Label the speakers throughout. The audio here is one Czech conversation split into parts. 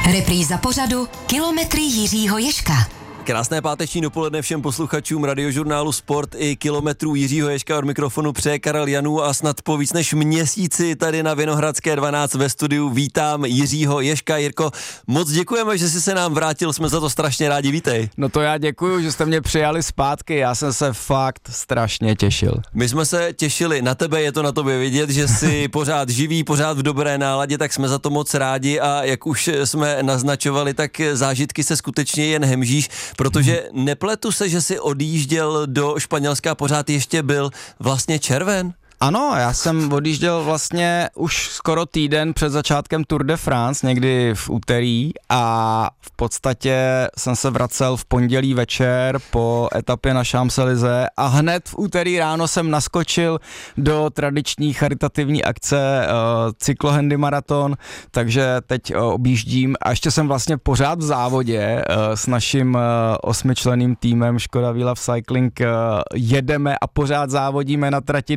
Speaker 1: Repríza pořadu Kilometry Jiřího Ježka.
Speaker 2: Krásné páteční dopoledne všem posluchačům radiožurnálu Sport i Kilometrů Jiřího Ježka. Od mikrofonu přeje Karel Janů a snad po víc než měsíci tady na Vinohradské 12 ve studiu vítám Jiřího Ježka. Jirko, moc děkujeme, že jsi se nám vrátil, jsme za to strašně rádi, vítej.
Speaker 3: No to já děkuju, že jste mě přijali zpátky, já jsem se fakt strašně těšil.
Speaker 2: My jsme se těšili na tebe, je to na tobě vidět, že jsi pořád živý, pořád v dobré náladě, tak jsme za to moc rádi a jak už jsme naznačovali, tak zážitky se skutečně jen hemžíš. Protože nepletu se, že jsi odjížděl do Španělska, pořád ještě byl vlastně červen?
Speaker 3: Ano, já jsem odjížděl vlastně už skoro týden před začátkem Tour de France, někdy v úterý a v podstatě jsem se vracel v pondělí večer po etapě na Champs-Élysées a hned v úterý ráno jsem naskočil do tradiční charitativní akce cyklohandy maraton, takže teď objíždím a ještě jsem vlastně pořád v závodě s naším 8členným týmem Škoda We Love Cycling jedeme a pořád závodíme na trati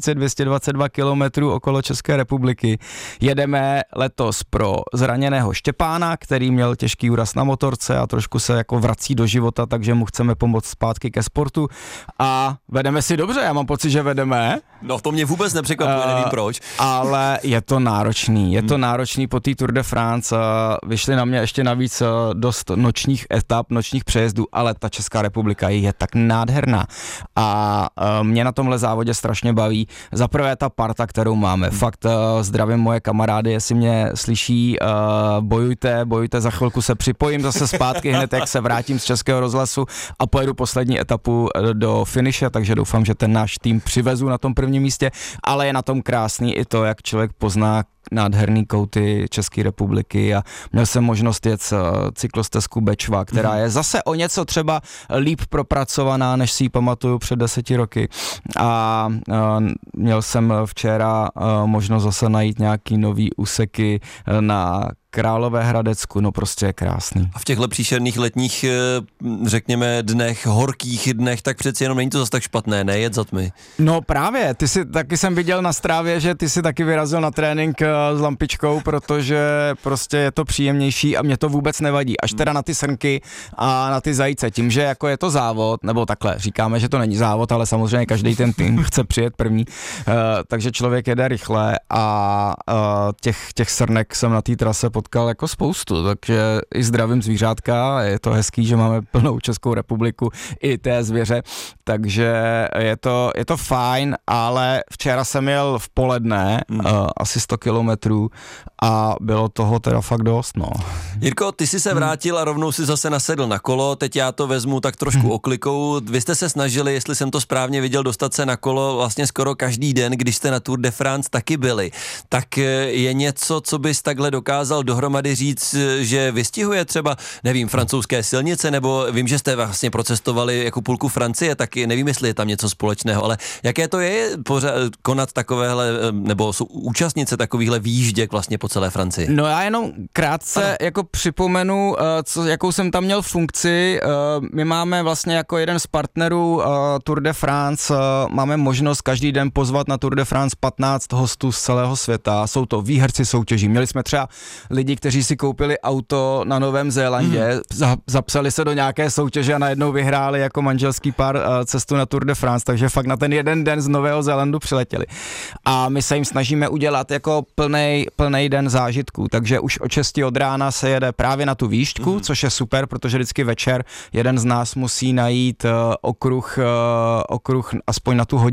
Speaker 3: 2222 kilometrů okolo České republiky. Jedeme letos pro zraněného Štěpána, který měl těžký úraz na motorce a trošku se jako vrací do života, takže mu chceme pomoct zpátky ke sportu a vedeme si dobře, já mám pocit, že vedeme.
Speaker 2: No to mě vůbec nepřekvapuje, nevím proč.
Speaker 3: Ale je to náročný po té Tour de France, vyšly na mě ještě navíc dost nočních etap, nočních přejezdů, ale ta Česká republika je tak nádherná a mě na tomhle závodě strašně baví. Za prvé ta parta, kterou máme, fakt zdravím moje kamarády, jestli mě slyší, bojujte, za chvilku se připojím zase zpátky hned, jak se vrátím z Českého rozhlasu a pojedu poslední etapu do finiše, takže doufám, že ten náš tým přivezu na tom prvním místě, ale je na tom krásný i to, jak člověk pozná nádherný kouty České republiky a měl jsem možnost jet cyklostezku Bečva, která je zase o něco třeba líp propracovaná, než si ji pamatuju před 10 roky a měl jsem včera možnost zase najít nějaký nový úseky na Královéhradecku, no prostě je krásný.
Speaker 2: A v těchhle příšerných letních, řekněme, dnech, horkých dnech, tak přeci jenom není to zase tak špatné, ne, jet za tmy.
Speaker 3: No právě, taky jsem viděl na Strávě, že ty si taky vyrazil na trénink s lampičkou, protože prostě je to příjemnější a mě to vůbec nevadí, až teda na ty srnky a na ty zajíce, tím, že jako je to závod, nebo takhle, říkáme, že to není závod, ale samozřejmě každý ten tým chce přijet první, takže člověk jede rychle a těch srnek jsem na té trase potkal jako spoustu, takže i zdravím zvířátka, je to hezký, že máme plnou Českou republiku i té zvěře, takže je to fajn, ale včera jsem jel v poledne, asi 100 kilometrů a bylo toho teda fakt dost, no.
Speaker 2: Jirko, ty jsi se vrátil a rovnou si zase nasedl na kolo, teď já to vezmu tak trošku oklikou, vy jste se snažili, jestli jsem to správně viděl, dostat se na kolo vlastně skoro každý den, když jste na Tour de France taky byli, tak je něco, co bys takhle dokázal dohromady říct, že vystihuje třeba, nevím, francouzské silnice, nebo vím, že jste vlastně procestovali jako půlku Francie, tak nevím, jestli je tam něco společného, ale jaké to je konat takovéhle, nebo jsou účastnice takovýchhle výjížděk vlastně po celé Francii? No
Speaker 3: já jenom krátce jako připomenu, jakou jsem tam měl funkci. My máme vlastně jako jeden z partnerů Tour de France, máme možnost každý den pozvat na Tour de France 15 hostů z celého světa. Jsou to výherci soutěží. Měli jsme třeba lidi, kteří si koupili auto na Novém Zélandě, zapsali se do nějaké soutěže a najednou vyhráli jako manželský pár cestu na Tour de France, takže fakt na ten jeden den z Nového Zélandu přiletěli. A my se jim snažíme udělat jako plnej den zážitků, takže už od 6 od rána se jede právě na tu výšťku, což je super, protože vždycky večer jeden z nás musí najít okruh aspoň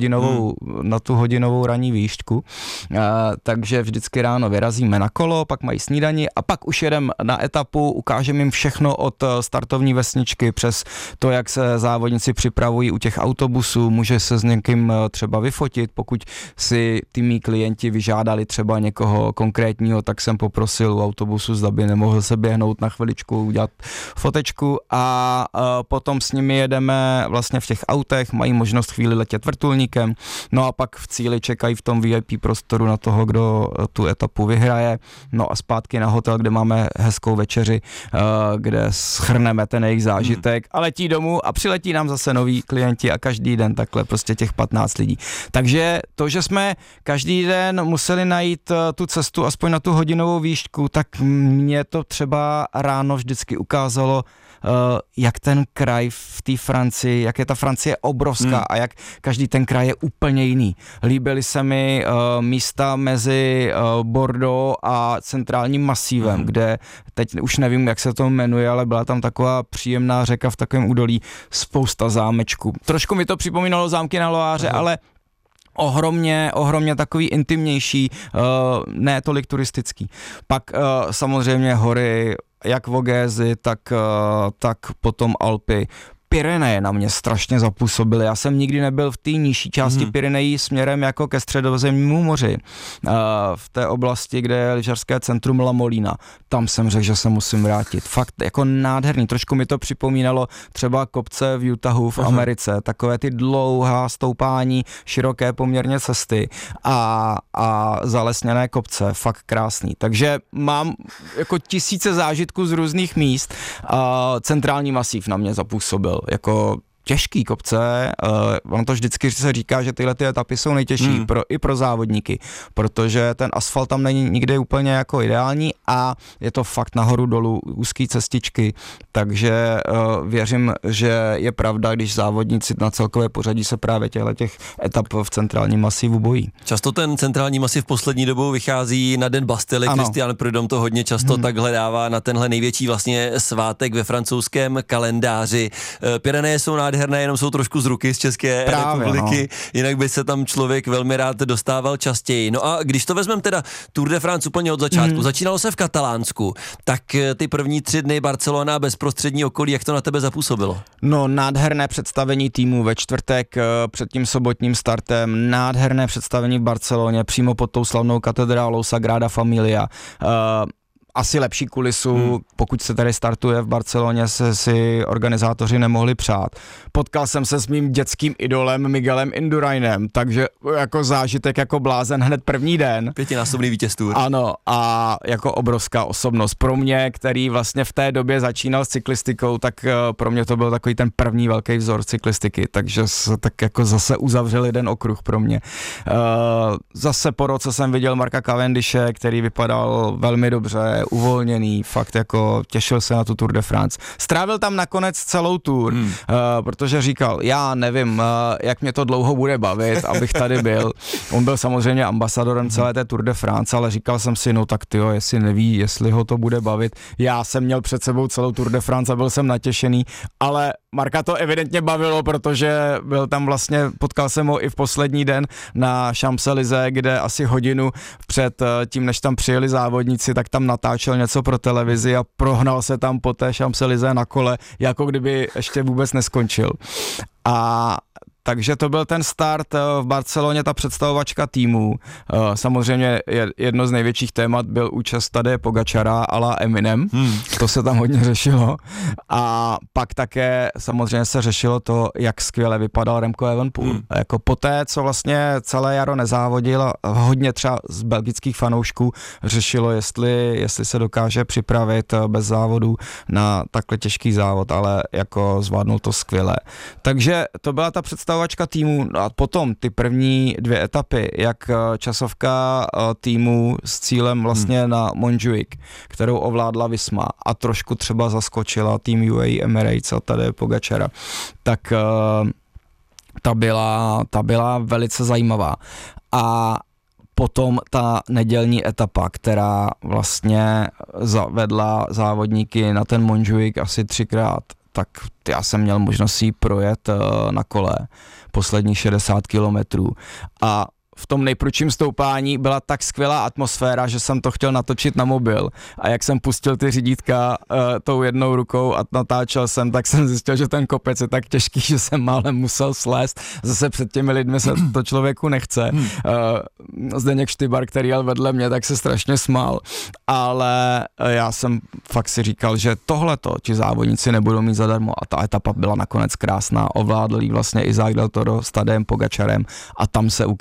Speaker 3: na tu hodinovou ranní výšťku. Takže vždycky ráno vyrazíme na kolo, pak mají snídani a pak už jedem na etapu, ukážeme jim všechno od startovní vesničky přes to, jak se závodníci připravují u těch autobusů, může se s někým třeba vyfotit, pokud si ty mý klienti vyžádali třeba někoho konkrétního, tak jsem poprosil u autobusu, zda by nemohl se běhnout na chviličku, udělat fotečku a potom s nimi jedeme vlastně v těch autech, mají možnost chvíli letět vrtulníkem, no a pak v cíli čekají v tom VIP prostoru na toho, kdo tu etapu vyhraje, no a zpátky na hotel, kde máme hezkou večeři, kde shrneme ten jejich zážitek a letí domů a přiletí nám zase noví klienti a každý den takhle prostě těch 15 lidí. Takže to, že jsme každý den museli najít tu cestu aspoň na tu hodinovou výšku, tak mě to třeba ráno vždycky ukázalo, jak ten kraj v té Francii, jak je ta Francie obrovská a jak každý ten kraj je úplně jiný. Líbily se mi místa mezi Bordeaux a centrálním masívem, kde teď už nevím, jak se to jmenuje, ale byla tam taková příjemná řeka v takovém údolí, spousta zámečků. Trošku mi to připomínalo zámky na Loáře, ale ohromně takový intimnější, ne tolik turistický. Pak samozřejmě hory, jak Vogézy, tak potom Alpy. Pyreneje na mě strašně zapůsobily. Já jsem nikdy nebyl v té nižší části Pyrenejí směrem jako ke středozemnímu moři. V té oblasti, kde je lyžařské centrum La Molina. Tam jsem řekl, že se musím vrátit. Fakt jako nádherný. Trošku mi to připomínalo třeba kopce v Utahu v Americe. Takové ty dlouhá stoupání, široké poměrně cesty a zalesněné kopce. Fakt krásný. Takže mám jako tisíce zážitků z různých míst. Centrální masív na mě zapůsobil. Jako těžký kopce, ono to vždycky se říká, že tyhle ty etapy jsou nejtěžší i pro závodníky, protože ten asfalt tam není nikdy úplně jako ideální a je to fakt nahoru dolů úzký cestičky, takže věřím, že je pravda, když závodníci na celkové pořadí se právě těch etap v centrálním masivu bojí.
Speaker 2: Často ten centrální masiv poslední dobou vychází na den Bastily, Christian Prudhomme to hodně často takhle dává na tenhle největší vlastně svátek ve francouzském kalendáři. Pyreneje jsou nádherné, jenom jsou trošku z ruky z České republiky, jinak by se tam člověk velmi rád dostával častěji. No a když to vezmeme teda Tour de France úplně od začátku, začínalo se v Katalánsku, tak ty první 3 dny Barcelona, bezprostřední okolí, jak to na tebe zapůsobilo?
Speaker 3: No, nádherné představení týmu ve čtvrtek před tím sobotním startem, nádherné představení v Barceloně, přímo pod tou slavnou katedrálou Sagrada Familia. Asi lepší kulisu, pokud se tady startuje v Barceloně, si organizátoři nemohli přát. Potkal jsem se s mým dětským idolem Miguelem Indurainem, takže jako zážitek jako blázen hned první den.
Speaker 2: 5násobný vítěz Tour.
Speaker 3: Ano, a jako obrovská osobnost pro mě, který vlastně v té době začínal s cyklistikou, tak pro mě to byl takový ten první velký vzor cyklistiky, takže se tak jako zase uzavřel jeden okruh pro mě. Zase po roce jsem viděl Marka Cavendishe, který vypadal velmi dobře, uvolněný, fakt jako těšil se na tu Tour de France. Strávil tam nakonec celou Tour, protože říkal, já nevím, jak mě to dlouho bude bavit, abych tady byl. On byl samozřejmě ambasadorem celé té Tour de France, ale říkal jsem si, no tak tyjo, jestli neví, jestli ho to bude bavit. Já jsem měl před sebou celou Tour de France a byl jsem natěšený, ale Marka to evidentně bavilo, protože byl tam vlastně, potkal jsem ho i v poslední den na Champs-Élysées, kde asi hodinu před tím, než tam přijeli závodníci, tak tam natáčel něco pro televizi a prohnal se tam po té Champs-Élysées na kole, jako kdyby ještě vůbec neskončil. A takže to byl ten start v Barceloně, ta představovačka týmu. Samozřejmě jedno z největších témat byl účast Tadeje Pogačara a la Eminem. To se tam hodně řešilo. A pak také samozřejmě se řešilo to, jak skvěle vypadal Remco Evenepoel. Jako poté, co vlastně celé jaro nezávodil a hodně třeba z belgických fanoušků řešilo, jestli se dokáže připravit bez závodu na takhle těžký závod, ale jako zvládnul to skvěle. Takže to byla ta představovačka týmu a potom ty první 2 etapy, jak časovka týmu s cílem vlastně na Montjuic, kterou ovládla Visma a trošku třeba zaskočila tým UAE Emirates a Tadeje Pogačara, tak ta byla velice zajímavá. A potom ta nedělní etapa, která vlastně zavedla závodníky na ten Montjuic asi 3krát, tak já jsem měl možnost si projet na kole posledních 60 kilometrů a v tom nejprudším stoupání byla tak skvělá atmosféra, že jsem to chtěl natočit na mobil a jak jsem pustil ty řídítka tou jednou rukou a natáčel jsem, tak jsem zjistil, že ten kopec je tak těžký, že jsem málem musel slést. Zase před těmi lidmi se to člověku nechce. Zdeněk Štybar, který jel vedle mě, tak se strašně smál, ale já jsem fakt si říkal, že tohleto ti závodníci nebudou mít zadarmo a ta etapa byla nakonec krásná. Ovládl jí vlastně Isaac Del Toro s Tadejem Pogačarem a tam se ukázala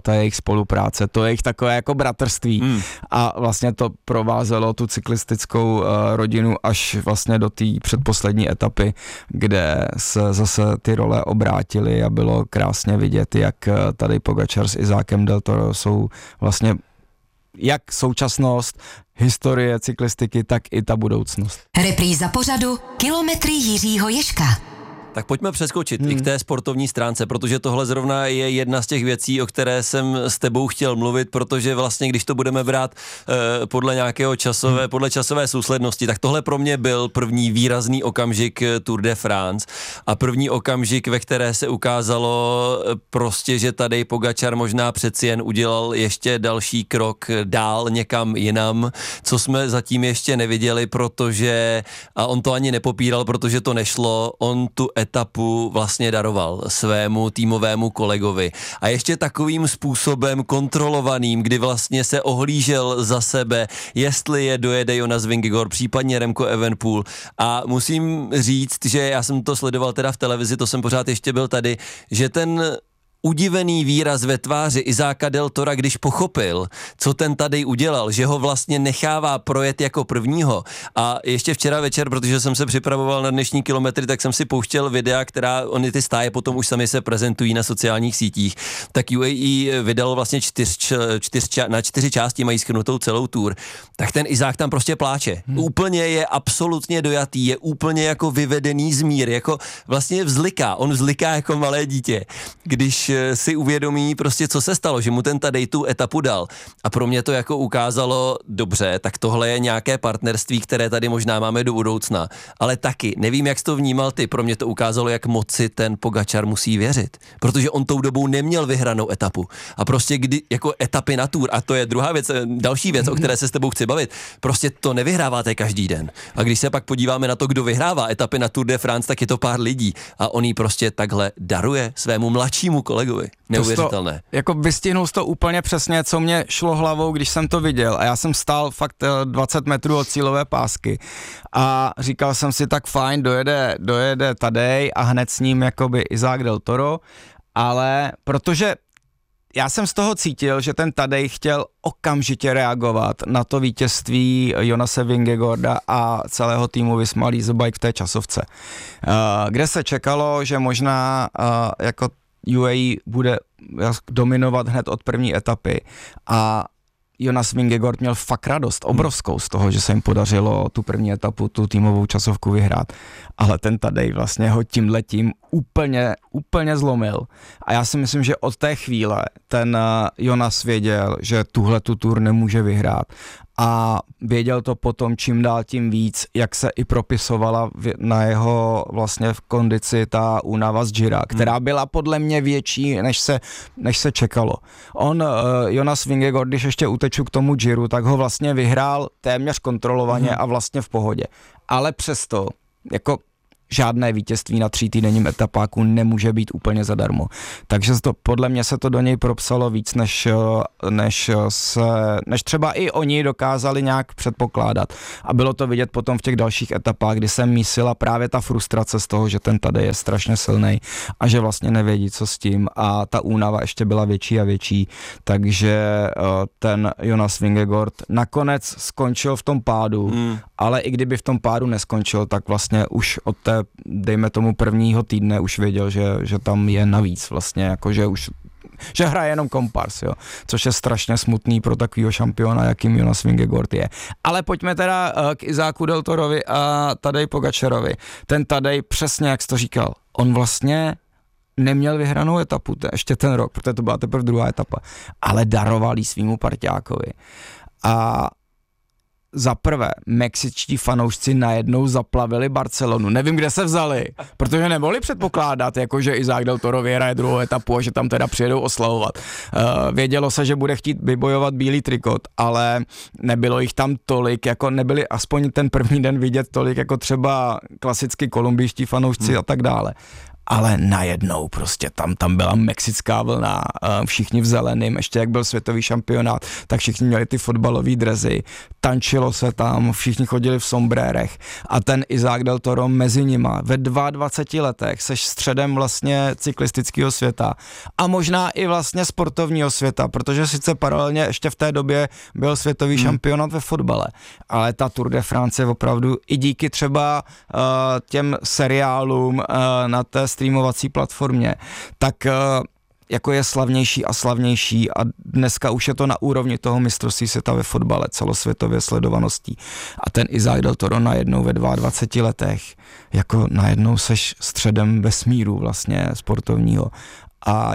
Speaker 3: ta jejich spolupráce, to jejich takové jako bratrství a vlastně to provázelo tu cyklistickou rodinu až vlastně do té předposlední etapy, kde se zase ty role obrátily a bylo krásně vidět, jak tady Pogačar s Izákem Del Toro jsou vlastně jak současnost, historie cyklistiky, tak i ta budoucnost.
Speaker 1: Repríza pořadu Kilometry Jiřího Ježka.
Speaker 2: Tak pojďme přeskočit i k té sportovní stránce, protože tohle zrovna je jedna z těch věcí, o které jsem s tebou chtěl mluvit, protože vlastně, když to budeme brát podle nějakého podle časové souslednosti, tak tohle pro mě byl první výrazný okamžik Tour de France a první okamžik, ve které se ukázalo prostě, že Tadej Pogačar možná přeci jen udělal ještě další krok dál někam jinam, co jsme zatím ještě neviděli, protože, a on to ani nepopíral, protože to nešlo, on tu etapu vlastně daroval svému týmovému kolegovi. A ještě takovým způsobem kontrolovaným, kdy vlastně se ohlížel za sebe, jestli je dojede Jonas Vingegaard, případně Remco Evenepoel. A musím říct, že já jsem to sledoval teda v televizi, to jsem pořád ještě byl tady, že ten udivený výraz ve tváři Izáka Del Tora, když pochopil, co ten Tadej udělal, že ho vlastně nechává projet jako prvního. A ještě včera večer, protože jsem se připravoval na dnešní kilometry, tak jsem si pouštěl videa, oni ty stáje potom už sami se prezentují na sociálních sítích. Tak UAE vydalo vlastně na 4 části, mají shrnutou celou tour. Tak ten Izák tam prostě pláče. Úplně je absolutně dojatý, je úplně jako vyvedený z míry, jako vlastně vzliká. On vzliká jako malé dítě, když si uvědomí prostě, co se stalo, že mu ten Tadej tu etapu dal. A pro mě to jako ukázalo, dobře, tak tohle je nějaké partnerství, které tady možná máme do budoucna. Ale taky, nevím, jak jsi to vnímal ty, pro mě to ukázalo, jak moci ten Pogačar musí věřit. Protože on tou dobou neměl vyhranou etapu. A prostě jako etapy na Tour, a to je druhá věc, další věc, o které se s tebou chci bavit, prostě to nevyhráváte každý den. A když se pak podíváme na to, kdo vyhrává etapy na Tour de France, tak je to pár lidí. A on jí prostě takhle daruje svému mladšímu kolegovi. Neuvěřitelné.
Speaker 3: Jako vystihnul jsi to úplně přesně, co mě šlo hlavou, když jsem to viděl. A já jsem stál fakt 20 metrů od cílové pásky a říkal jsem si, tak fajn, dojede Tadej a hned s ním jakoby Izák Del Toro, ale protože já jsem z toho cítil, že ten Tadej chtěl okamžitě reagovat na to vítězství Jonase Vingegaarda a celého týmu Visma Lease Bike v té časovce, kde se čekalo, že možná jako UAE bude dominovat hned od první etapy a Jonas Vingegaard měl fakt radost, obrovskou z toho, že se jim podařilo tu první etapu, tu týmovou časovku vyhrát, ale ten Tadej vlastně ho tímhletím úplně zlomil a já si myslím, že od té chvíle ten Jonas věděl, že tuhle tu tour nemůže vyhrát a věděl to potom čím dál tím víc, jak se i propisovala na jeho vlastně v kondici ta únava z Gira, která byla podle mě větší, než se čekalo. Jonas Vingegaard, když ještě uteču k tomu Giru, tak ho vlastně vyhrál téměř kontrolovaně a vlastně v pohodě. Ale přesto, jako žádné vítězství na 3týdenním etapáku nemůže být úplně zadarmo. Takže podle mě se to do něj propsalo víc, než třeba i oni dokázali nějak předpokládat. A bylo to vidět potom v těch dalších etapách, kdy se mísila právě ta frustrace z toho, že ten Tadej je strašně silnej a že vlastně nevědí, co s tím a ta únava ještě byla větší a větší, takže ten Jonas Vingegaard nakonec skončil v tom pádu, ale i kdyby v tom pádu neskončil, tak vlastně už od té, dejme tomu prvního týdne už věděl, že tam je navíc vlastně, jako že hraje jenom kompars, jo, což je strašně smutný pro takovýho šampiona, jakým Jonas Vingegaard je. Ale pojďme teda k Izáku Del Torovi a Tadej Pogačarovi. Ten Tadej, přesně jak jsi to říkal, on vlastně neměl vyhranou etapu, ještě ten rok, protože to byla teprve druhá etapa, ale daroval jí svýmu parťákovi. A za prvé, mexičtí fanoušci najednou zaplavili Barcelonu. Nevím, kde se vzali, protože nemohli předpokládat, jako že Izák Del Toro vyhraje druhou etapu a že tam teda přijedou oslavovat. Vědělo se, že bude chtít vybojovat bílý trikot, ale nebylo jich tam tolik, jako nebyli aspoň ten první den vidět tolik, jako třeba klasicky kolumbijští fanoušci a tak dále. ale najednou prostě tam byla mexická vlna, všichni v zeleným, ještě jak byl světový šampionát, tak všichni měli ty fotbalové dresy, tančilo se tam, všichni chodili v sombrérech a ten Isaac del Toro mezi nima ve 22 letech seš středem vlastně cyklistického světa a možná i vlastně sportovního světa, protože sice paralelně ještě v té době byl světový šampionát ve fotbale, ale ta Tour de France je opravdu i díky třeba těm seriálům na té streamovací platformě, tak jako je slavnější a slavnější a dneska už je to na úrovni toho mistrovství světa ve fotbale celosvětově sledovaností. A ten Isaac del Toro najednou ve 22 letech, jako najednou seš středem vesmíru vlastně sportovního. A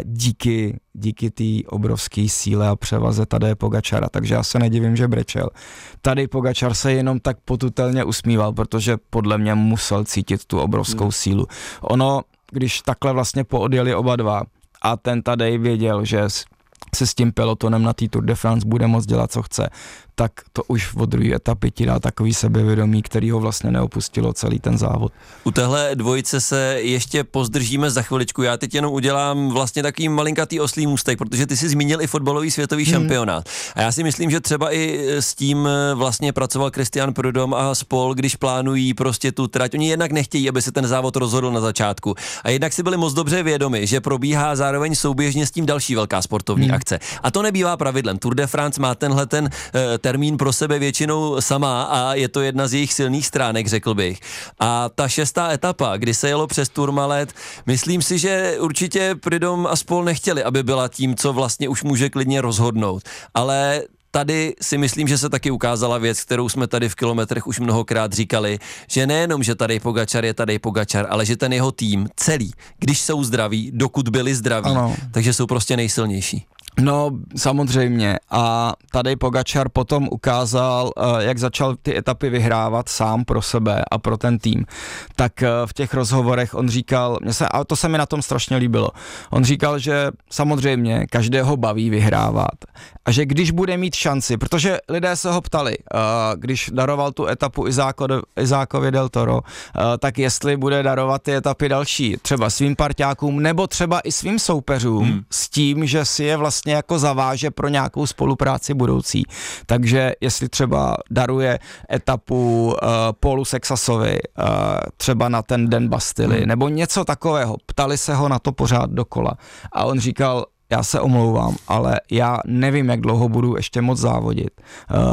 Speaker 3: díky té obrovské síle a převaze Tadeje Pogačara, takže já se nedivím, že brečel. Tadej Pogačar se jenom tak potutelně usmíval, protože podle mě musel cítit tu obrovskou sílu. Ono, když takhle vlastně poodjeli oba dva a ten Tadej věděl, že se s tím pelotonem na té Tour de France bude moct dělat, co chce, tak to už od druhé etapy ti dá takový sebevědomí, který ho vlastně neopustilo celý ten závod.
Speaker 2: U téhle dvojice se ještě pozdržíme za chviličku. Já teď jenom udělám vlastně takový malinkatý oslý můstek, protože ty jsi zmínil i fotbalový světový šampionát. A já si myslím, že třeba i s tím vlastně pracoval Christian Prudhomme a spol, když plánují prostě tu trať. Oni jednak nechtějí, aby se ten závod rozhodl na začátku. A jednak si byli moc dobře vědomi, že probíhá zároveň souběžně s tím další velká sportovní akce. A to nebývá pravidlem. Tour de France má tenhle termín pro sebe většinou sama a je to jedna z jejich silných stránek, řekl bych. A ta 6. etapa, kdy se jelo přes Tourmalet, myslím si, že určitě Prudhomme a spol nechtěli, aby byla tím, co vlastně už může klidně rozhodnout. Ale tady si myslím, že se taky ukázala věc, kterou jsme tady v Kilometrech už mnohokrát říkali, že nejenom, že Tadej Pogačar je Tadej Pogačar, ale že ten jeho tým celý, když jsou zdraví, dokud byli zdraví, takže jsou prostě nejsilnější.
Speaker 3: No, samozřejmě. A Tadej Pogačar potom ukázal, jak začal ty etapy vyhrávat sám pro sebe a pro ten tým. Tak v těch rozhovorech on říkal, a to se mi na tom strašně líbilo, on říkal, že samozřejmě každého baví vyhrávat a že když bude mít šanci, protože lidé se ho ptali, když daroval tu etapu Izákovi del Toro, tak jestli bude darovat ty etapy další, třeba svým parťákům nebo třeba i svým soupeřům s tím, že si je vlastně jako zaváže pro nějakou spolupráci budoucí. Takže jestli třeba daruje etapu Paulu Sexasovi, třeba na ten den Bastily, nebo něco takového. Ptali se ho na to pořád dokola. A on říkal, já se omlouvám, ale já nevím, jak dlouho budu ještě moc závodit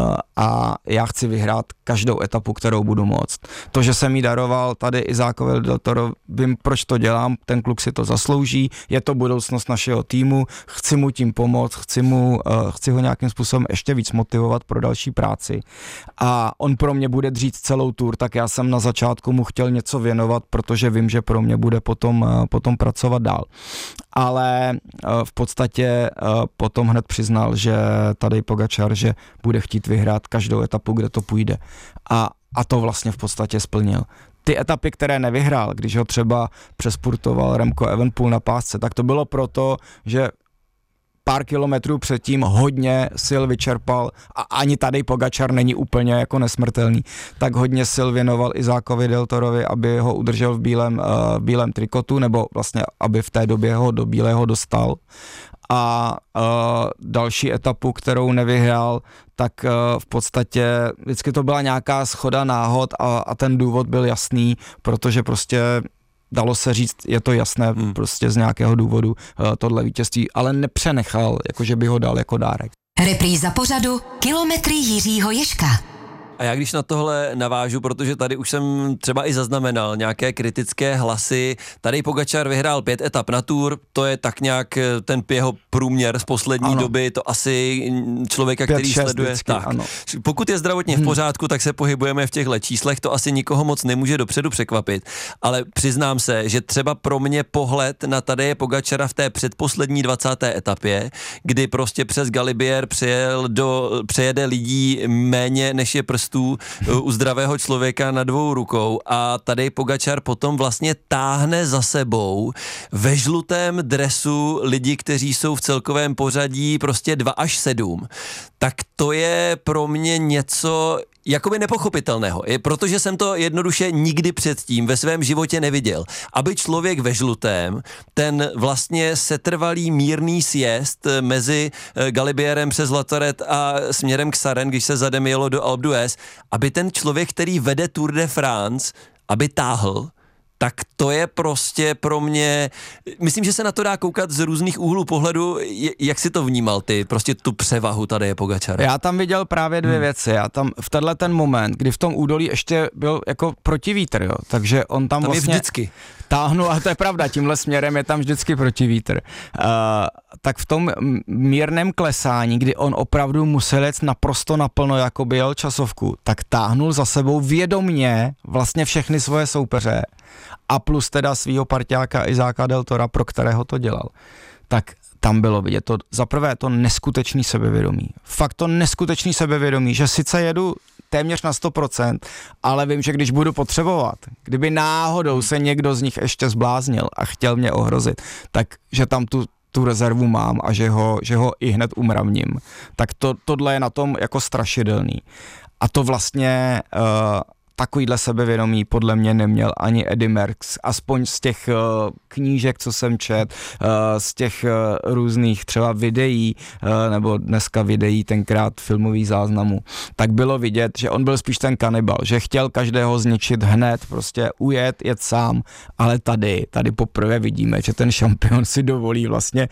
Speaker 3: a já chci vyhrát každou etapu, kterou budu moct. To, že jsem jí daroval tady Izákovi del Toro, vím, proč to dělám, ten kluk si to zaslouží, je to budoucnost našeho týmu, chci mu tím pomoct, chci ho nějakým způsobem ještě víc motivovat pro další práci a on pro mě bude dřít celou tour, tak já jsem na začátku mu chtěl něco věnovat, protože vím, že pro mě bude potom pracovat dál. Ale v podstatě potom hned přiznal, že Tadej Pogačar, že bude chtít vyhrát každou etapu, kde to půjde. A to vlastně v podstatě splnil. Ty etapy, které nevyhrál, když ho třeba přespurtoval Remco Evenepoel na pásce, tak to bylo proto, že pár kilometrů předtím hodně sil vyčerpal a ani Tadej Pogačar není úplně jako nesmrtelný, tak hodně sil věnoval Izákovi del Torovi, aby ho udržel v bílém trikotu, nebo vlastně, aby v té době ho do bílého dostal. A další etapu, kterou nevyhrál, tak v podstatě vždycky to byla nějaká shoda náhod a ten důvod byl jasný, protože prostě dalo se říct, je to jasné prostě z nějakého důvodu tohle vítězství, ale nepřenechal, jakože by ho dal jako dárek.
Speaker 1: Repríza pořadu Kilometry Jiřího Ježka.
Speaker 2: A já když na tohle navážu, protože tady už jsem třeba i zaznamenal nějaké kritické hlasy, tady Pogačar vyhrál 5 etap na Tour, to je tak nějak ten jeho průměr z poslední doby, to asi člověka, 5, který sleduje. Vždycky, tak. Pokud je zdravotně v pořádku, tak se pohybujeme v těchto číslech, to asi nikoho moc nemůže dopředu překvapit, ale přiznám se, že třeba pro mě pohled na Tadeje Pogačara v té předposlední 20. etapě, kdy prostě přes Galibier přejede lidí méně než je prstů u zdravého člověka na 2 rukou a Tadej Pogačar potom vlastně táhne za sebou ve žlutém dresu lidi, kteří jsou v celkovém pořadí prostě 2 až 7. Tak to je pro mě něco jakoby nepochopitelného, protože jsem to jednoduše nikdy předtím ve svém životě neviděl. Aby člověk ve žlutém, ten vlastně setrvalý mírný sjezd mezi Galibierem přes Latoret a směrem k Saren, když se zadem jelo do Alpe d'Huez, aby ten člověk, který vede Tour de France, aby táhl, tak to je prostě pro mě, myslím, že se na to dá koukat z různých úhlů pohledu, jak si to vnímal ty, prostě tu převahu Tadeje Pogačara.
Speaker 3: Já tam viděl právě dvě věci, já tam v tenhle ten moment, kdy v tom údolí ještě byl jako protivítr, jo, takže on tam vlastně
Speaker 2: je vždycky.
Speaker 3: Táhnul, a to je pravda, tímhle směrem je tam vždycky protivítr. Tak v tom mírném klesání, kdy on opravdu musel jet naprosto naplno, jako by jel časovku, tak táhnul za sebou vědomně vlastně všechny svoje soupeře a plus teda svýho parťáka Izáka Del Tora, pro kterého to dělal. Tak tam bylo vidět to, zaprvé to neskutečný sebevědomí. Fakt to neskutečný sebevědomí, že sice jedu téměř na 100%, ale vím, že když budu potřebovat, kdyby náhodou se někdo z nich ještě zbláznil a chtěl mě ohrozit, tak že tam tu rezervu mám a že ho i hned umravním. Tak tohle je na tom jako strašidelný. A to vlastně takovýhle sebevědomí podle mě neměl ani Eddy Merckx, aspoň z těch knížek, co jsem čet, z těch různých třeba videí, nebo dneska videí, tenkrát filmových záznamů, tak bylo vidět, že on byl spíš ten kanibal, že chtěl každého zničit hned, prostě jet sám, ale tady poprvé vidíme, že ten šampion si dovolí vlastně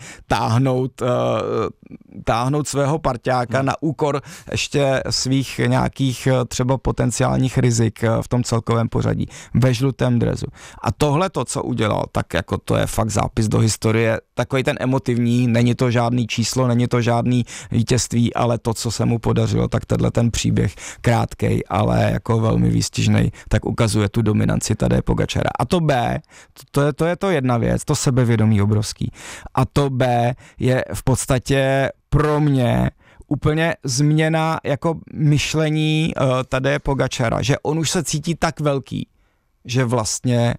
Speaker 3: táhnout svého parťáka na úkor ještě svých nějakých třeba potenciálních rizik v tom celkovém pořadí ve žlutém dresu. A tohle to, co udělal, tak jako to je fakt zápis do historie, takový ten emotivní, není to žádný číslo, není to žádný vítězství, ale to, co se mu podařilo, tak tenhle ten příběh krátkej, ale jako velmi výstižnej, tak ukazuje tu dominanci Tadeje Pogačara. A to B, to je to jedna věc, to sebevědomí obrovský. A to B je v podstatě pro mě úplně změna jako myšlení Tadeje Pogačara, že on už se cítí tak velký, že vlastně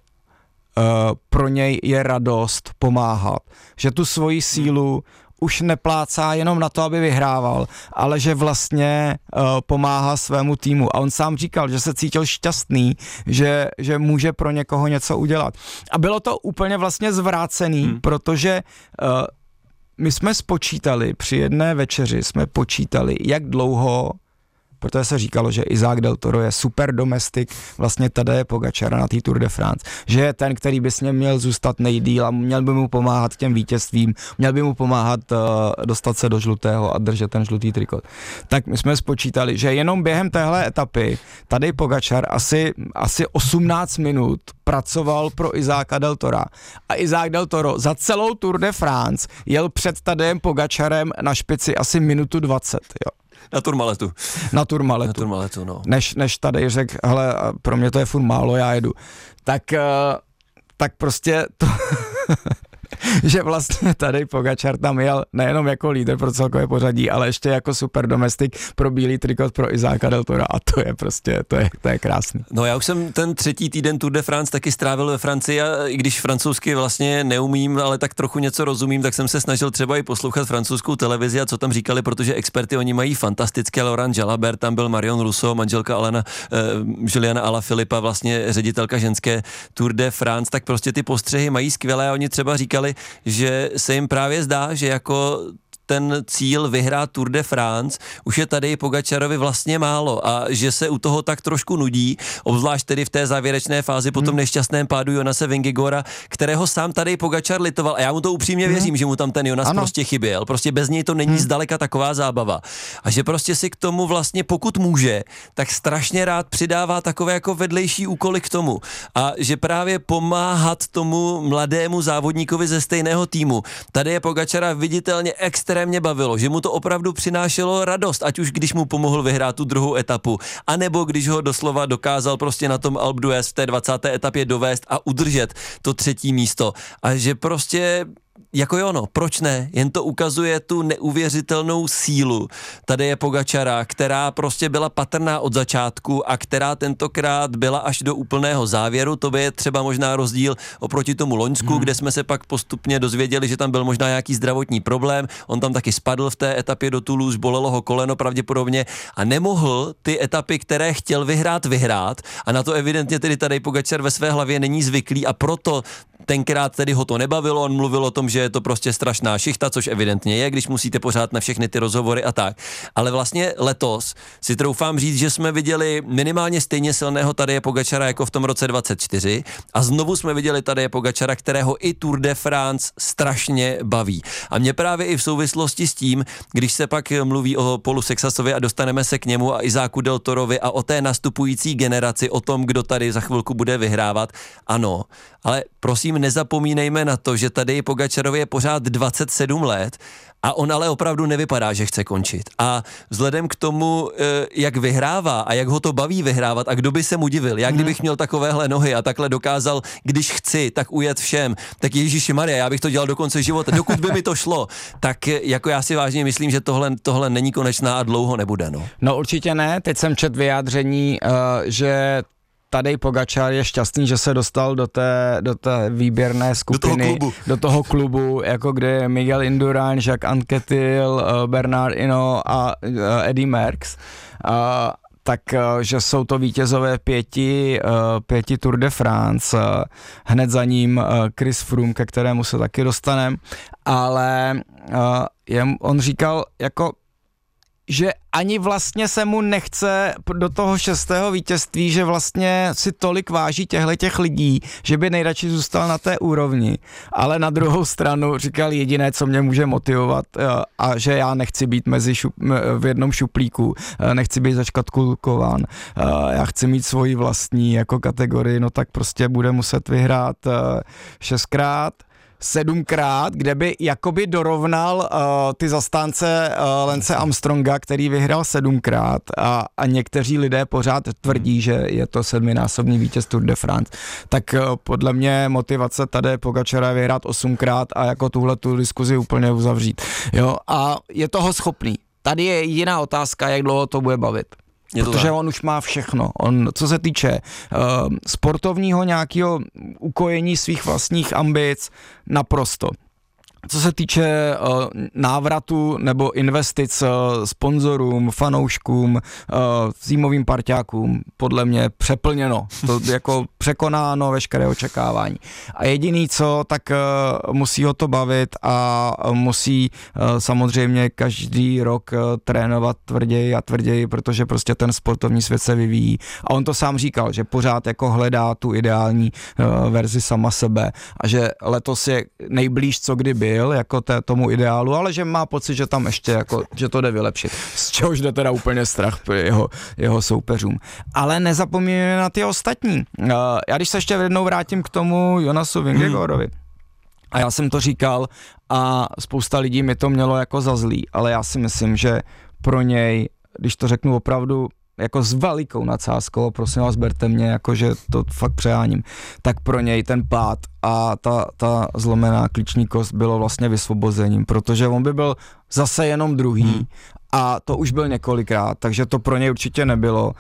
Speaker 3: pro něj je radost pomáhat, že tu svoji sílu už neplácá jenom na to, aby vyhrával, ale že vlastně pomáhá svému týmu. A on sám říkal, že se cítil šťastný, že může pro někoho něco udělat. A bylo to úplně vlastně zvrácený, protože my jsme spočítali, při jedné večeři jsme počítali, jak dlouho, protože se říkalo, že Isaac Del Toro je super domestik vlastně Tadeje Pogačara na té Tour de France, že je ten, který by s ním měl zůstat nejdýl a měl by mu pomáhat těm vítězstvím, měl by mu pomáhat dostat se do žlutého a držet ten žlutý trikot. Tak my jsme spočítali, že jenom během téhle etapy Tadej Pogačar asi 18 minut pracoval pro Izáka Del Tora. A Isaac Del Toro za celou Tour de France jel před Tadejem Pogačarem na špici asi minutu 20, jo.
Speaker 2: Na Tourmaletu, no.
Speaker 3: Než tady řekl, hele, pro mě to je furt málo, já jedu. Tak prostě to... že vlastně Tadej Pogačar tam jel nejenom jako lídr pro celkové pořadí, ale ještě jako super domestik pro bílý trikot pro Izáka Del Tora a to je prostě, to je krásný.
Speaker 2: No já už jsem ten třetí týden Tour de France taky strávil ve Francii a i když francouzsky vlastně neumím, ale tak trochu něco rozumím, tak jsem se snažil třeba i poslouchat francouzskou televizi a co tam říkali, protože experty oni mají fantastické, Laurent Jalabert, tam byl Marion Rousseau, manželka Juliana Alaphilippa, vlastně ředitelka ženské Tour de France, tak prostě ty postřehy mají skvělé a oni třeba říkali, že se jim právě zdá, že jako ten cíl vyhrát Tour de France už je tady Pogačarovi vlastně málo a že se u toho tak trošku nudí, obzvlášť tedy v té závěrečné fázi po tom nešťastném pádu Jonase Vingegaarda, kterého sám tady Pogačar litoval a já mu to upřímně věřím, že mu tam ten Jonas prostě chyběl, prostě bez něj to není zdaleka taková zábava a že prostě si k tomu vlastně pokud může, tak strašně rád přidává takové jako vedlejší úkoly k tomu a že právě pomáhat tomu mladému závodníkovi ze stejného týmu. Tady je Pogačara viditelně extrémně bavilo, že mu to opravdu přinášelo radost, ať už když mu pomohl vyhrát tu druhou etapu, anebo když ho doslova dokázal prostě na tom Alpe d'Huez v té 20. etapě dovést a udržet to třetí místo. A že prostě jako jo, no, proč ne? Jen to ukazuje tu neuvěřitelnou sílu Tadeje Pogačara, která prostě byla patrná od začátku a která tentokrát byla až do úplného závěru. To by je třeba možná rozdíl oproti tomu loňsku, kde jsme se pak postupně dozvěděli, že tam byl možná nějaký zdravotní problém. On tam taky spadl v té etapě do Toulouse, bolelo ho koleno pravděpodobně a nemohl ty etapy, které chtěl vyhrát a na to evidentně tedy Tadej Pogačar ve své hlavě není zvyklý a proto tenkrát tedy ho to nebavilo, on mluvil o tom, že je to prostě strašná šichta, což evidentně je, když musíte pořád na všechny ty rozhovory a tak. Ale vlastně letos si troufám říct, že jsme viděli minimálně stejně silného Tadeje Pogačara jako v tom roce 24 a znovu jsme viděli Tadeje Pogačara, kterého i Tour de France strašně baví. A mě právě i v souvislosti s tím, když se pak mluví o Paulu Sexasovi a dostaneme se k němu a Izáku Del Torovi a o té nastupující generaci, o tom, kdo tady za chvilku bude vyhrávat, ano, ale prosím nezapomínejme na to, že tady Pogačarovi je pořád 27 let a on ale opravdu nevypadá, že chce končit. A vzhledem k tomu, jak vyhrává a jak ho to baví vyhrávat a kdo by se mu divil, já kdybych měl takovéhle nohy a takhle dokázal, když chci, tak ujet všem, tak Ježíšimarja, já bych to dělal do konce života, dokud by mi to šlo, tak jako já si vážně myslím, že tohle není konečná a dlouho nebude.
Speaker 3: No určitě ne, teď jsem četl vyjádření, že Tadej Pogačar je šťastný, že se dostal do té výběrné skupiny, do toho klubu, jako kde je Miguel Indurain, Jacques Anquetil, Bernard Hinault a Eddy Merckx. Takže jsou to vítězové pěti Tour de France, hned za ním Chris Froome, ke kterému se taky dostaneme, ale on říkal jako že ani vlastně se mu nechce do toho 6. vítězství, že vlastně si tolik váží těch lidí, že by nejradši zůstal na té úrovni. Ale na druhou stranu říkal jediné, co mě může motivovat a že já nechci být v jednom šuplíku, nechci být začkatulkován, já chci mít svoji vlastní jako kategorii, no tak prostě bude muset vyhrát 6krát, 7krát, kde by jakoby dorovnal ty zastánce Lance Armstronga, který vyhrál 7krát a někteří lidé pořád tvrdí, že je to 7násobný vítěz Tour de France. Tak podle mě motivace tady Pogačara je vyhrát 8krát a jako tu diskuzi úplně uzavřít. Jo? A je toho schopný. Tady je jediná otázka, jak dlouho to bude bavit. Protože on už má všechno. On, co se týče sportovního nějakého ukojení svých vlastních ambic, naprosto. Co se týče návratu nebo investic sponzorům, fanouškům, týmovým parťákům, podle mě přeplněno. To jako překonáno veškeré očekávání. A jediný co, tak musí ho to bavit a musí samozřejmě každý rok trénovat tvrději a tvrději, protože prostě ten sportovní svět se vyvíjí. A on to sám říkal, že pořád jako hledá tu ideální verzi sama sebe a že letos je nejblíž, co kdy byl, jako tomu ideálu, ale že má pocit, že tam ještě jako, že to jde vylepšit. Z čehož jde teda úplně strach jeho soupeřům. Ale nezapomínáme na ty ostatní. Já když se ještě jednou vrátím k tomu Jonasu Vingegaardovi, a já jsem to říkal a spousta lidí mi to mělo jako za zlý, ale já si myslím, že pro něj, když to řeknu opravdu jako s velikou nadsázkou, prosím vás, berte mě, jakože to fakt přeháním, tak pro něj ten pád a ta zlomená klíční kost bylo vlastně vysvobozením, protože on by byl zase jenom druhý a to už byl několikrát, takže to pro něj určitě nebylo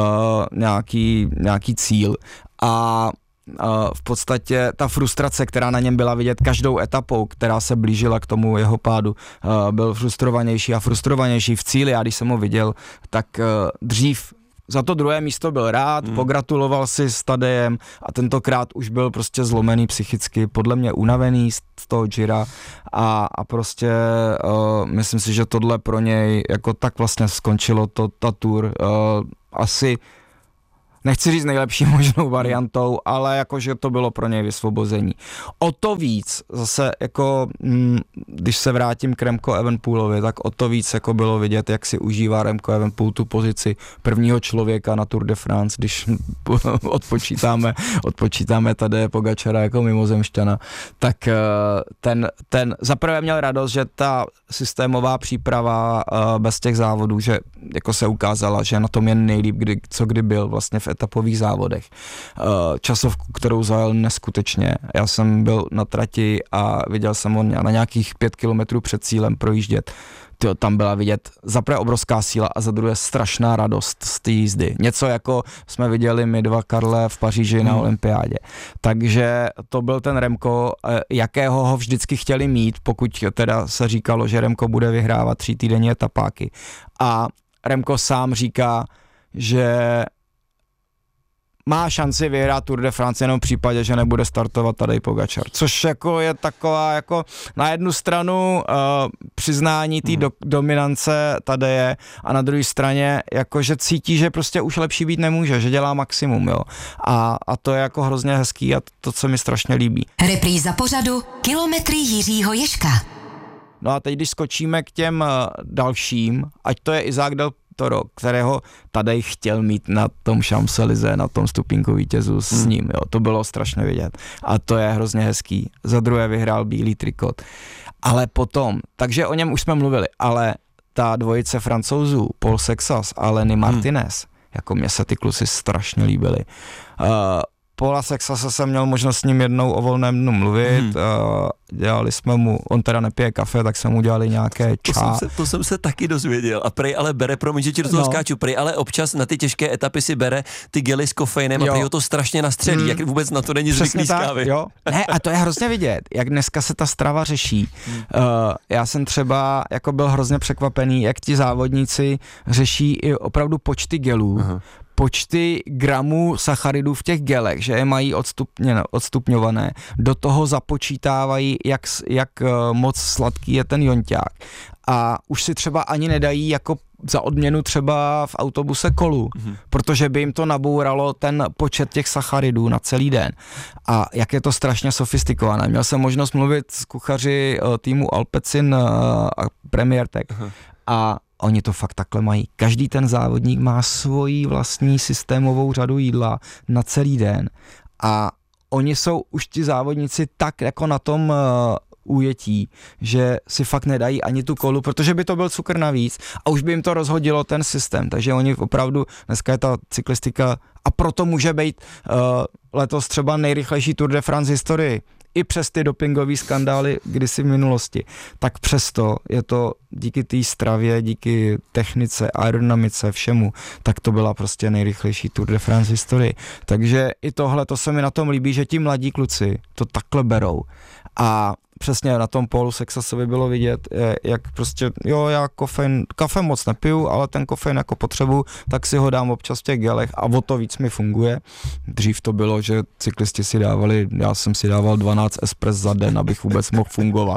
Speaker 3: nějaký cíl a v podstatě ta frustrace, která na něm byla vidět každou etapou, která se blížila k tomu jeho pádu, byl frustrovanější a frustrovanější v cíli. Já když jsem ho viděl, tak dřív za to druhé místo byl rád, pogratuloval si s Tadejem a tentokrát už byl prostě zlomený psychicky, podle mě unavený z toho Gira a prostě myslím si, že tohle pro něj jako tak vlastně skončilo ta tour. Asi nechci říct nejlepší možnou variantou, ale jakože to bylo pro něj vysvobození. O to víc, zase jako, když se vrátím k Remco Evenepoelovi, tak o to víc jako bylo vidět, jak si užívá Remco Evenepoel tu pozici prvního člověka na Tour de France, když odpočítáme tady Pogačara jako mimozemšťana, tak ten zaprvé měl radost, že ta systémová příprava bez těch závodů, že jako se ukázala, že na tom je nejlíp, co kdy byl vlastně v etapových závodech. Časovku, kterou zajel neskutečně. Já jsem byl na trati a viděl jsem ho na nějakých 5 kilometrů před cílem projíždět. Tam byla vidět za prvé obrovská síla a za druhé strašná radost z té jízdy. Něco jako jsme viděli my dva, Karle, v Paříži na olympiádě. Takže to byl ten Remco, jakého ho vždycky chtěli mít, pokud teda se říkalo, že Remco bude vyhrávat 3týdenní etapáky. A Remco sám říká, že má šanci vyhrát Tour de France jenom v případě, že nebude startovat Tadej Pogačar, což jako je taková jako na jednu stranu přiznání té dominance Tadeje a na druhé straně jako, že cítí, že prostě už lepší být nemůže, že dělá maximum, jo. A to je jako hrozně hezký a to se mi strašně líbí.
Speaker 1: Repríza pořadu Kilometry Jiřího Ježka.
Speaker 3: No a teď, když skočíme k těm dalším, ať to je Isaac Del Toro, kterého Tadej chtěl mít na tom Champs-Élysées, na tom stupínku vítězů s ním, jo, to bylo strašně vidět a to je hrozně hezký. Za druhé vyhrál bílý trikot. Ale potom, takže o něm už jsme mluvili, ale ta dvojice Francouzů, Paul Sexas a Lenny Martinez, jako mě se ty kluci strašně líbily. Paula Sexase jsem měl možnost s ním jednou o volném dnu mluvit, dělali jsme mu, on teda nepije kafe, tak jsme mu dělali nějaké čá.
Speaker 2: To jsem se taky dozvěděl a prej ale bere, promiň, že ti do toho skáču, prej ale občas na ty těžké etapy si bere ty gely s kofeinem a prej ho to strašně nastřelí, jak vůbec na to není zvyklý z kávy.
Speaker 3: Jo. Ne, a to je hrozně vidět, jak dneska se ta strava řeší. Já jsem třeba jako byl hrozně překvapený, jak ti závodníci řeší i opravdu počty gelů, počty gramů sacharidů v těch gelech, že je mají odstupňované, do toho započítávají, jak moc sladký je ten jonťák. A už si třeba ani nedají jako za odměnu třeba v autobuse kolu, protože by jim to nabouralo ten počet těch sacharidů na celý den. A jak je to strašně sofistikované. Měl jsem možnost mluvit s kuchaři týmu Alpecin a Premier Tech a oni to fakt takhle mají. Každý ten závodník má svoji vlastní systémovou řadu jídla na celý den a oni jsou už ti závodníci tak jako na tom ujetí, že si fakt nedají ani tu kolu, protože by to byl cukr navíc a už by jim to rozhodilo ten systém, takže oni opravdu, dneska je ta cyklistika a proto může být letos třeba nejrychlejší Tour de France historii, i přes ty dopingové skandály kdysi v minulosti, tak přesto je to díky té stravě, díky technice, aerodynamice, všemu, tak to byla prostě nejrychlejší Tour de France historii. Takže i tohle, to se mi na tom líbí, že ti mladí kluci to takhle berou. A přesně na tom Paulu Sexasovi bylo vidět, jak prostě, jo, já kafe moc nepiju, ale ten kofein jako potřebuji, tak si ho dám občas v těch gelech a o to víc mi funguje. Dřív to bylo, že cyklisti si dávali, já jsem si dával 12 espres za den, abych vůbec mohl fungovat.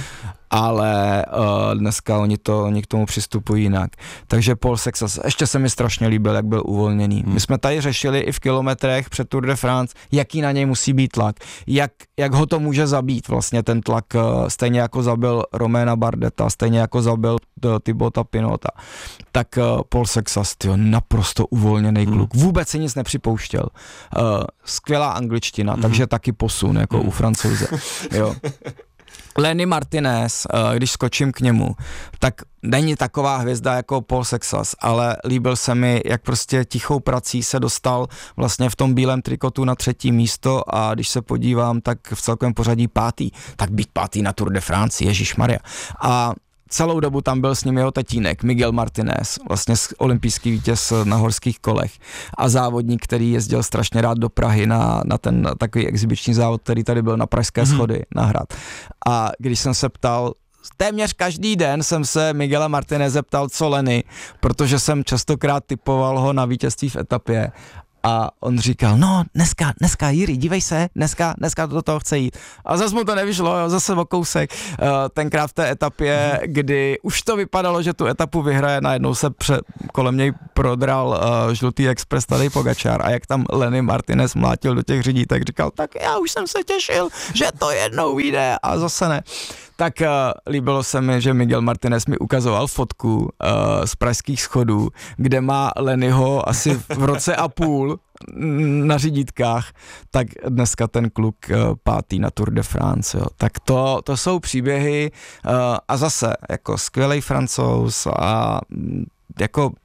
Speaker 3: Ale dneska oni k tomu přistupují jinak. Takže Paul Sexas, ještě se mi strašně líbil, jak byl uvolněný. My jsme tady řešili i v kilometrech před Tour de France, jaký na něj musí být tlak, jak ho to může zabít vlastně ten tlak, stejně jako zabil Romaina Bardeta, stejně jako zabil Thibauta Pinota. Tak Paul Sexas, tyjo, naprosto uvolněný kluk, vůbec si nic nepřipouštěl. Skvělá angličtina, takže taky posun, jako u Francouze. Jo. Lenny Martinez, když skočím k němu, tak není taková hvězda jako Paul Sexas, ale líbil se mi, jak prostě tichou prací se dostal vlastně v tom bílém trikotu na 3. místo a když se podívám, tak v celkovém pořadí 5. Tak být 5. na Tour de France, ježišmarja. A celou dobu tam byl s ním jeho tatínek, Miguel Martinez, vlastně olympijský vítěz na horských kolech a závodník, který jezdil strašně rád do Prahy na ten takový exibiční závod, který tady byl na Pražské schody na hrad. A když jsem se ptal, téměř každý den jsem se Miguela Martineze ptal, co Lenny, protože jsem častokrát typoval ho na vítězství v etapě. A on říkal, no dneska Jiří, dívej se, dneska do toho chce jít. A zase mu to nevyšlo, jo, zase o kousek. Tenkrát v té etapě, kdy už to vypadalo, že tu etapu vyhraje, najednou se kolem něj prodral žlutý expres Tadej Pogačar a jak tam Lenny Martinez mlátil do těch řidí, tak říkal, tak já už jsem se těšil, že to jednou vyjde a zase ne. Tak líbilo se mi, že Miguel Martinez mi ukazoval fotku z pražských schodů, kde má Lennyho asi v roce a půl na řídítkách, tak dneska ten kluk 5. na Tour de France. Jo. Tak to jsou příběhy a zase jako skvělej Francouz a jako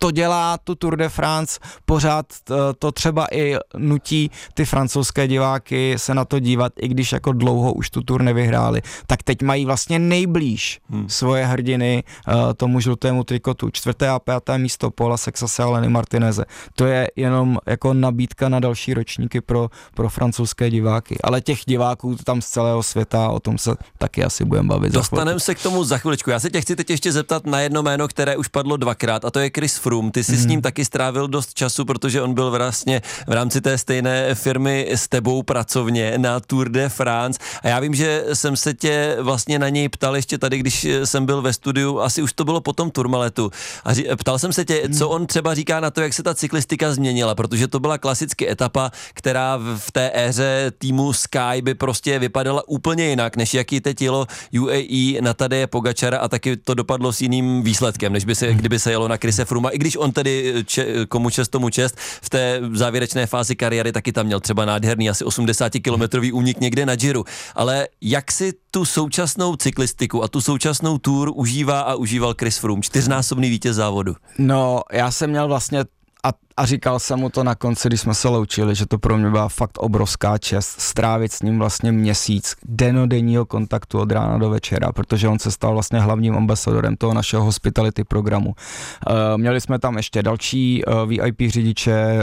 Speaker 3: to dělá tu Tour de France, pořád to třeba i nutí ty francouzské diváky se na to dívat, i když jako dlouho už tu Tour nevyhráli, tak teď mají vlastně nejblíž svoje hrdiny tomu žlutému trikotu. 4. a 5. místo Paula Sexase a Lenny Martineze. To je jenom jako nabídka na další ročníky pro francouzské diváky. Ale těch diváků tam z celého světa, o tom se taky asi budeme bavit.
Speaker 2: Dostaneme se k tomu za chviličku. Já se tě chci teď ještě zeptat na jedno jméno, které už padlo dvakrát, a to je Chris Froome. Ty jsi s ním taky strávil dost času, protože on byl vlastně v rámci té stejné firmy s tebou pracovně na Tour de France. A já vím, že jsem se tě vlastně na něj ptal ještě tady, když jsem byl ve studiu, asi už to bylo po tom Tourmaletu. A ptal jsem se tě, co on třeba říká na to, jak se ta cyklistika změnila, protože to byla klasicky etapa, která v té éře týmu Sky by prostě vypadala úplně jinak, než jaký teď jelo UAE na Tadeje Pogačara, a taky to dopadlo s jiným výsledkem, než kdyby se jelo na Chrise Frooma, i když on tedy komu čest tomu čest, v té závěrečné fázi kariéry taky tam měl třeba nádherný asi 80-kilometrový únik někde na Giro. Ale jak si tu současnou cyklistiku a tu současnou Tour užívá a užíval Chris Froome, 4násobný vítěz závodu?
Speaker 3: No, já jsem měl vlastně a říkal jsem mu to na konci, když jsme se loučili, že to pro mě byla fakt obrovská čest strávit s ním vlastně měsíc dennodenního kontaktu od rána do večera, protože on se stal vlastně hlavním ambasadorem toho našeho hospitality programu. Měli jsme tam ještě další VIP řidiče,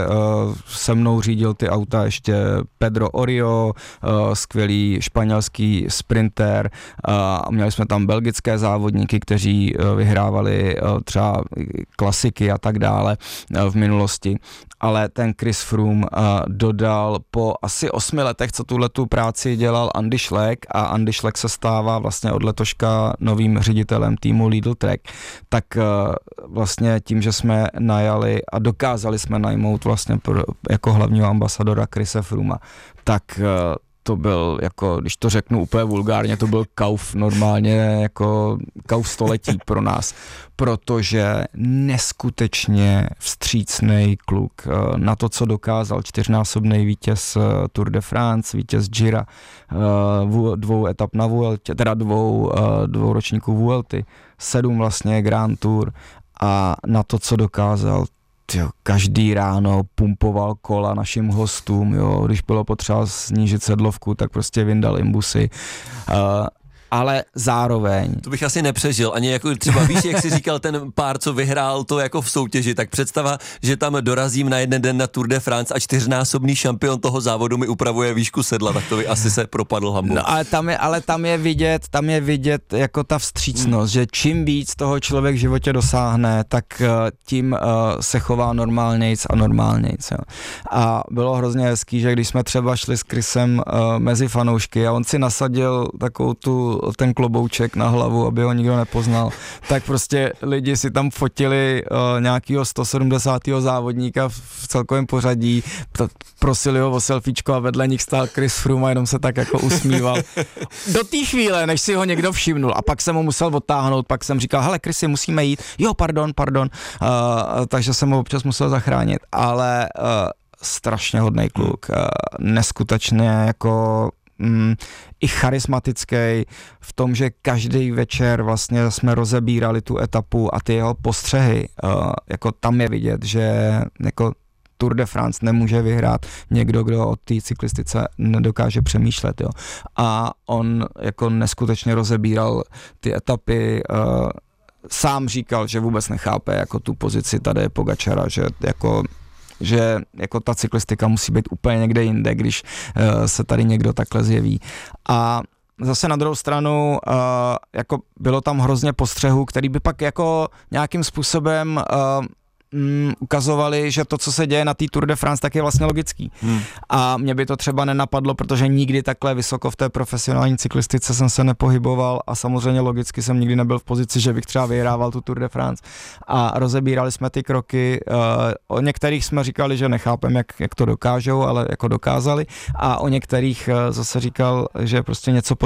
Speaker 3: se mnou řídil ty auta ještě Pedro Orio, skvělý španělský sprinter, a měli jsme tam belgické závodníky, kteří vyhrávali třeba klasiky a tak dále v minulosti. Ale ten Chris Froome dodal po asi 8 letech, co tuhletu práci dělal Andy Schleck, a Andy Schleck se stává vlastně od letoška novým ředitelem týmu Lidl Trek, tak vlastně tím, že jsme najali a dokázali jsme najmout vlastně jako hlavního ambasadora Chrise Frooma, tak to byl, jako, když to řeknu úplně vulgárně, to byl kauf normálně, jako kauf století pro nás, protože neskutečně vstřícnej kluk na to, co dokázal, 4násobný vítěz Tour de France, vítěz Gira, 2 etap na Vueltě, teda 2 ročníků Vuelty, 7 vlastně Grand Tour, a na to, co dokázal, každý ráno pumpoval kola našim hostům, jo, když bylo potřeba snížit sedlovku, tak prostě vyndal imbusy. Ale zároveň...
Speaker 2: To bych asi nepřežil, ani jako třeba víš, jak jsi říkal ten pár, co vyhrál to jako v soutěži, tak představa, že tam dorazím na jeden den na Tour de France a 4násobný šampion toho závodu mi upravuje výšku sedla, tak to by asi se propadl hambou.
Speaker 3: No ale tam je vidět jako ta vstřícnost, že čím víc toho člověk v životě dosáhne, tak tím se chová normálnějc a normálnějc. Jo. A bylo hrozně hezký, že když jsme třeba šli s Chrisem mezi fanoušky a on si nasadil takovou ten klobouček na hlavu, aby ho nikdo nepoznal, tak prostě lidi si tam fotili nějakýho 170. závodníka v celkovém pořadí, prosili ho o selfiečko a vedle nich stál Chris Froome a jenom se tak jako usmíval. Do té chvíle, než si ho někdo všimnul, a pak jsem ho musel odtáhnout, pak jsem říkal, hele Chrisi, musíme jít, jo, pardon, takže jsem ho občas musel zachránit, ale strašně hodnej kluk, neskutečně jako i charismatický v tom, že každý večer vlastně jsme rozebírali tu etapu a ty jeho postřehy, jako tam je vidět, že jako Tour de France nemůže vyhrát někdo, kdo o té cyklistice nedokáže přemýšlet, jo. A on jako neskutečně rozebíral ty etapy, sám říkal, že vůbec nechápe jako tu pozici Tadeje Pogačara, že jako ta cyklistika musí být úplně někde jinde, když se tady někdo takhle zjeví. A zase na druhou stranu jako bylo tam hrozně postřehů, který by pak jako nějakým způsobem ukazovali, že to, co se děje na té Tour de France, tak je vlastně logický. A mě by to třeba nenapadlo, protože nikdy takhle vysoko v té profesionální cyklistice jsem se nepohyboval a samozřejmě logicky jsem nikdy nebyl v pozici, že bych třeba vyhrával tu Tour de France. A rozebírali jsme ty kroky, o některých jsme říkali, že nechápem, jak to dokážou, ale jako dokázali, a o některých zase říkal, že prostě něco